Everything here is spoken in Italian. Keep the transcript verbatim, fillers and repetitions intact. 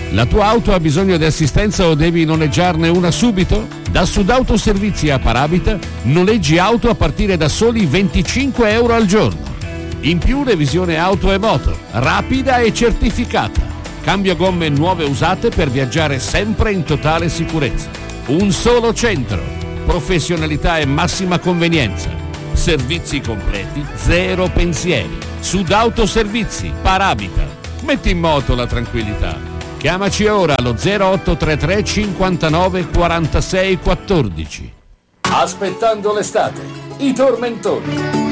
La tua auto ha bisogno di assistenza o devi noleggiarne una subito? Da Sudauto Servizi a Parabita noleggi auto a partire da soli venticinque euro al giorno. In più revisione auto e moto, rapida e certificata. Cambio gomme nuove usate per viaggiare sempre in totale sicurezza. Un solo centro, professionalità e massima convenienza. Servizi completi, zero pensieri. Sudauto Servizi, Parabita. Metti in moto la tranquillità. Chiamaci ora allo zero otto tre tre cinquantanove quarantasei quattordici. Aspettando l'estate, i tormentori.